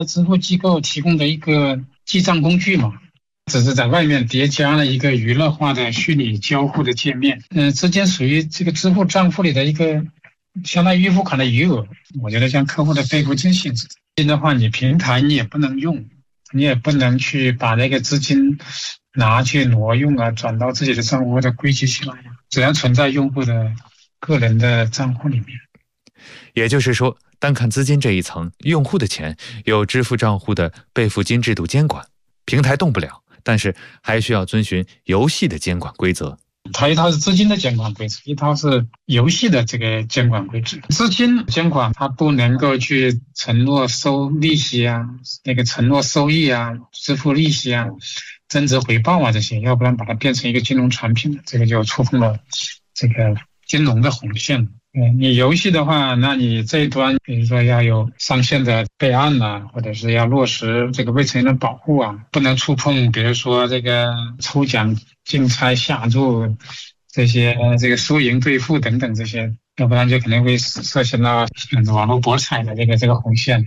支付机构提供的一个记账工具嘛，只是在外面叠加了一个娱乐化的虚拟交互的界面。资金属于这个支付账户里的一个相当于预付款的余额，我觉得像客户的备付金性质。资金的话，你平台你也不能用，你也不能去把那个资金拿去挪用啊，转到自己的账户或者归集起来呀，只要存在用户的个人的账户里面。 也就是说，单看资金这一层，用户的钱有支付账户的备付金制度监管，平台动不了，但是还需要遵循游戏的监管规则。 它一套是资金的监管规则，一套是游戏的这个监管规则。资金监管它不能够去承诺收利息啊，承诺收益啊，支付利息啊，增值回报啊这些，要不然把它变成一个金融产品，这个就触碰了这个金融的红线。你游戏的话，那你这一端比如说要有上线的备案啊，或者是要落实这个未成年人保护啊，不能触碰比如说这个抽奖竞猜下注这些这个输赢兑付等等这些，要不然就可能会涉嫌到网络博彩的这个红线。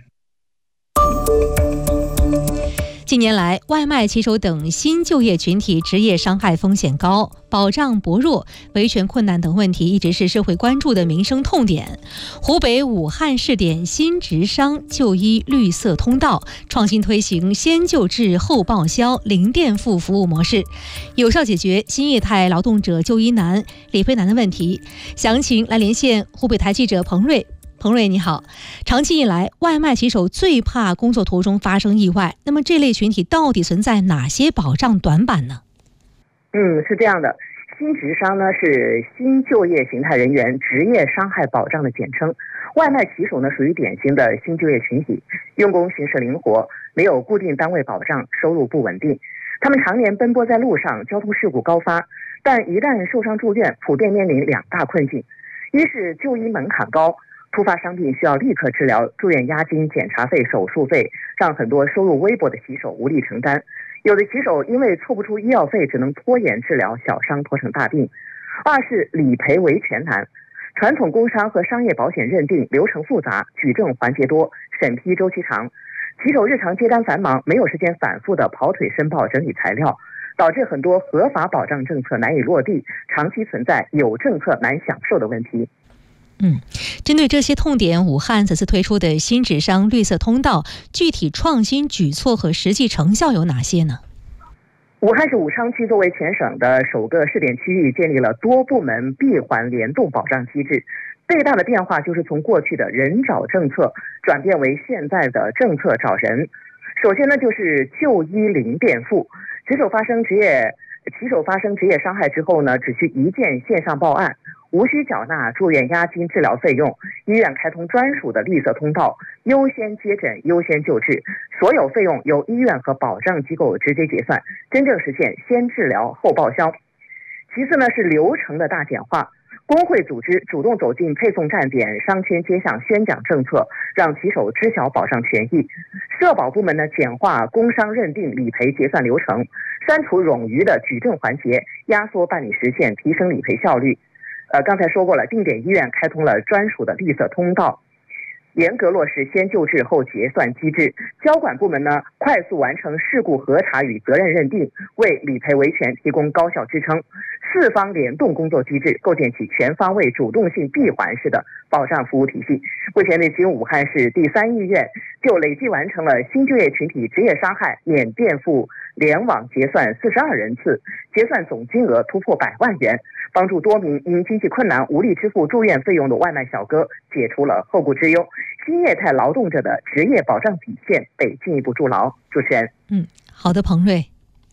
近年来，外卖骑手等新就业群体职业伤害风险高、保障薄弱、维权困难等问题一直是社会关注的民生痛点。湖北武汉试点新职伤就医绿色通道，创新推行先就治后报销零垫付服务模式，有效解决新业态劳动者就医难、理赔难的问题。详情来连线湖北台记者彭瑞。彭瑞你好，长期以来，外卖骑手最怕工作途中发生意外，那么这类群体到底存在哪些保障短板呢？ 是这样的，新职伤呢是新就业形态人员职业伤害保障的简称。外卖骑手呢属于典型的新就业群体，用工形式灵活，没有固定单位保障，收入不稳定。他们常年奔波在路上，交通事故高发，但一旦受伤住院，普遍面临两大困境：一是就医门槛高，突发伤病需要立刻治疗，住院押金、检查费、手术费让很多收入微薄的骑手无力承担。有的骑手因为凑不出医药费，只能拖延治疗，小伤拖成大病。二是理赔维权难，传统工伤和商业保险认定流程复杂，举证环节多，审批周期长，骑手日常接单繁忙，没有时间反复的跑腿申报、整理材料，导致很多合法保障政策难以落地，长期存在有政策难享受的问题。 针对这些痛点，武汉此次推出的新职伤绿色通道，具体创新举措和实际成效有哪些呢？ 武汉市武昌区作为全省的首个试点区域，建立了多部门闭环联动保障机制。最大的变化就是从过去的人找政策转变为现在的政策找人。首先呢，就是就医零垫付，骑手发生职业伤害之后呢，只需一键线上报案，无需缴纳住院押金、治疗费用，医院开通专属的绿色通道，优先接诊、优先救治，所有费用由医院和保障机构直接结算，真正实现先治疗后报销。其次呢，是流程的大简化，工会组织主动走进配送站点，商圈街巷宣讲政策，让骑手知晓保障权益。社保部门呢，简化工伤认定、理赔结算流程，删除冗余的举证环节，压缩办理时限，提升理赔效率。刚才说过了，定点医院开通了专属的绿色通道，严格落实先救治后结算机制。交管部门呢，快速完成事故核查与责任认定，为理赔维权提供高效支撑。四方联动工作机制，构建起全方位主动性闭环式的保障服务体系。目前呢，仅武汉市第3医院就累计完成了新就业群体职业伤害免垫付联网结算42人次，结算总金额突破100万元，帮助多名因经济困难无力支付住院费用的外卖小哥解除了后顾之忧，新业态劳动者的职业保障底线被进一步筑牢。主持人， 好的，彭瑞。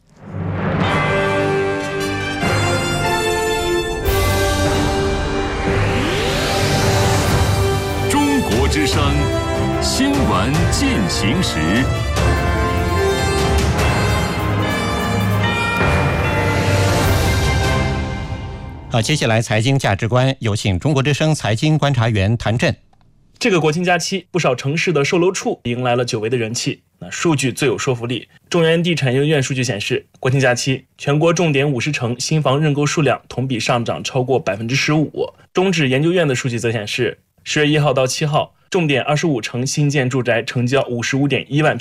中国之声新闻进行时。 好，接下来财经价值观，有请中国之声财经观察员谭震。 这个国庆假期，不少城市的售楼处迎来了久违的人气。数据最有说服力。中原地产研究院数据显示，国庆假期全国重点50城新房认购数量同比上涨超过15%。中指研究院的数据则显示，10月1号到7号， 重点25城新建住宅成交55.1万